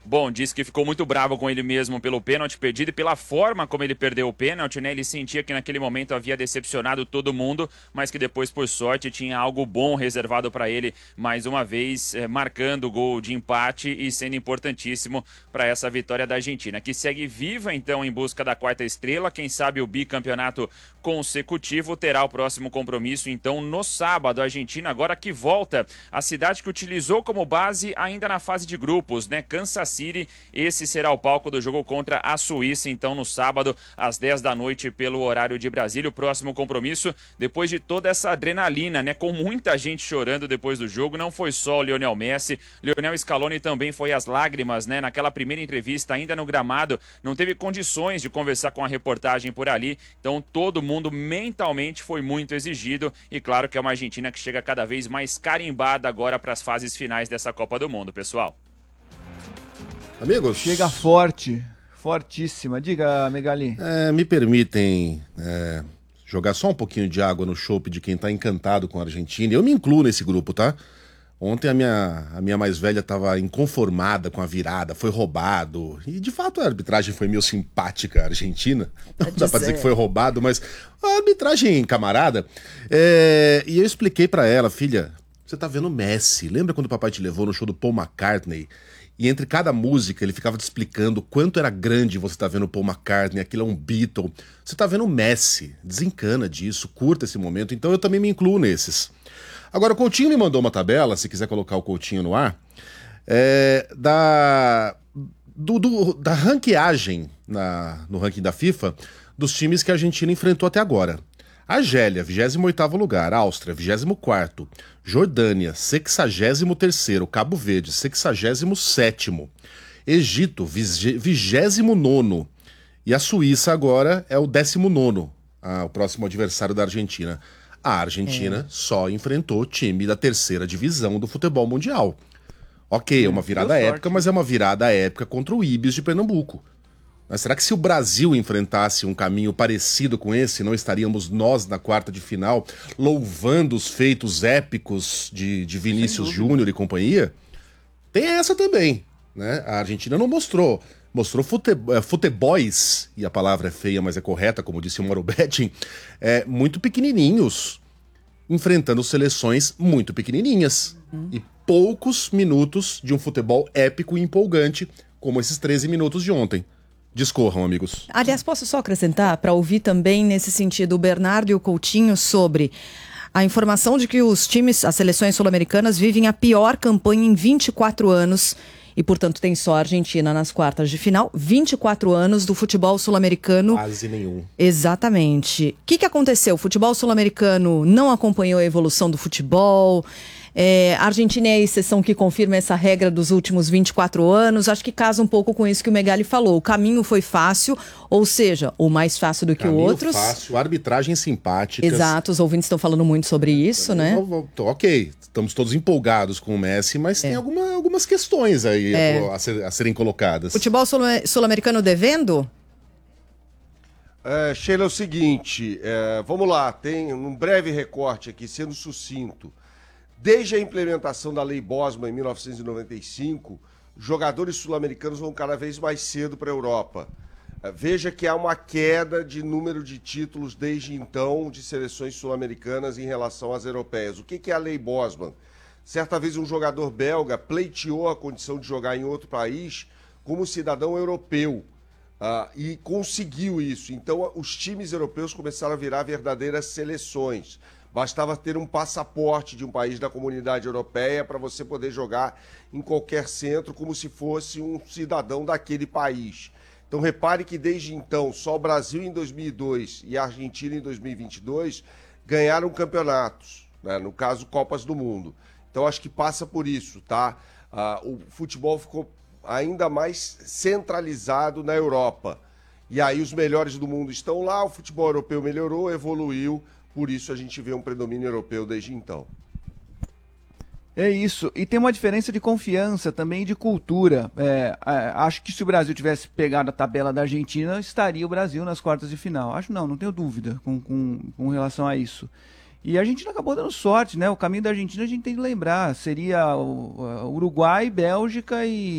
Bom, disse que ficou muito bravo com ele mesmo pelo pênalti perdido e pela forma como ele perdeu o pênalti, né? Ele sentia que naquele momento havia decepcionado todo mundo, mas que depois, por sorte, tinha algo bom reservado para ele, mais uma vez, marcando o gol de empate e sendo importantíssimo para essa vitória da Argentina, que segue viva, então, em busca da quarta estrela. Quem sabe o bicampeonato consecutivo terá o próximo compromisso, então, no sábado. A Argentina agora que volta à cidade que utilizou como base ainda na fase de grupos, né? Kansas City. Esse será o palco do jogo contra a Suíça, então no sábado, às 10 da noite, pelo horário de Brasília. O próximo compromisso, depois de toda essa adrenalina, né? Com muita gente chorando depois do jogo, não foi só o Lionel Messi, Lionel Scaloni também foi às lágrimas, né? Naquela primeira entrevista, ainda no gramado, não teve condições de conversar com a reportagem por ali, então todo mundo mentalmente foi muito exigido, e claro que é uma Argentina que chega cada vez mais carimbada agora para as fases finais dessa Copa do Mundo, pessoal. Amigos, chega forte, fortíssima. Diga, Megali. Me permitem jogar só um pouquinho de água no chope de quem tá encantado com a Argentina. Eu me incluo nesse grupo, tá? Ontem a minha mais velha estava inconformada com a virada, foi roubado. E de fato a arbitragem foi meio simpática, a Argentina. Não dá pra dizer que foi roubado, mas a arbitragem camarada. E eu expliquei pra ela, filha, você tá vendo Messi. Lembra quando o papai te levou no show do Paul McCartney? E entre cada música ele ficava te explicando quanto era grande você tá vendo Paul McCartney, aquilo é um Beatle. Você tá vendo Messi, desencana disso, curta esse momento. Então eu também me incluo nesses. Agora, o Coutinho me mandou uma tabela, se quiser colocar o Coutinho no ar, da ranqueagem no ranking da FIFA dos times que a Argentina enfrentou até agora. Argélia, 28º lugar, Áustria, 24º, Jordânia, 63º, Cabo Verde, 67º, Egito, 29º, e a Suíça agora é o 19º, o próximo adversário da Argentina. A Argentina só enfrentou o time da terceira divisão do futebol mundial. Ok, é uma virada épica, mas é uma virada épica contra o Ibis de Pernambuco. Mas será que se o Brasil enfrentasse um caminho parecido com esse, não estaríamos nós na quarta de final louvando os feitos épicos de Vinícius Júnior e companhia? Tem essa também, né? A Argentina não mostrou. Mostrou futeboys, e a palavra é feia, mas é correta, como disse o Mauro Betting, muito pequenininhos, enfrentando seleções muito pequenininhas. E poucos minutos de um futebol épico e empolgante, como esses 13 minutos de ontem. Discorram, amigos. Aliás, posso só acrescentar, para ouvir também nesse sentido o Bernardo e o Coutinho sobre a informação de que os times, as seleções sul-americanas, vivem a pior campanha em 24 anos e, portanto, tem só a Argentina nas quartas de final. 24 anos do futebol sul-americano. Quase nenhum. Exatamente. O que aconteceu? O futebol sul-americano não acompanhou a evolução do futebol. A Argentina é a exceção que confirma essa regra dos últimos 24 anos. Acho que casa um pouco com isso que o Megali falou. O caminho foi fácil, ou seja, ou mais fácil do que o outros. Fácil, arbitragem simpática. Exato, os ouvintes estão falando muito sobre isso, né? Ok, estamos todos empolgados com o Messi, mas tem algumas questões aí a serem colocadas. Futebol sul-americano devendo? Sheila, é o seguinte, vamos lá, tem um breve recorte aqui, sendo sucinto. Desde a implementação da Lei Bosman em 1995, jogadores sul-americanos vão cada vez mais cedo para a Europa. Veja que há uma queda de número de títulos desde então de seleções sul-americanas em relação às europeias. O que é a Lei Bosman? Certa vez um jogador belga pleiteou a condição de jogar em outro país como cidadão europeu e conseguiu isso. Então os times europeus começaram a virar verdadeiras seleções. Bastava ter um passaporte de um país da comunidade europeia para você poder jogar em qualquer centro como se fosse um cidadão daquele país. Então repare que desde então só o Brasil em 2002 e a Argentina em 2022 ganharam campeonatos, né? No caso Copas do Mundo. Então acho que passa por isso, tá? O futebol ficou ainda mais centralizado na Europa. E aí os melhores do mundo estão lá, o futebol europeu melhorou, evoluiu. Por isso a gente vê um predomínio europeu desde então. É isso. E tem uma diferença de confiança também e de cultura. Acho que se o Brasil tivesse pegado a tabela da Argentina, estaria o Brasil nas quartas de final. Acho não tenho dúvida com relação a isso. E a Argentina acabou dando sorte, né? O caminho da Argentina a gente tem que lembrar. Seria Uruguai, Bélgica e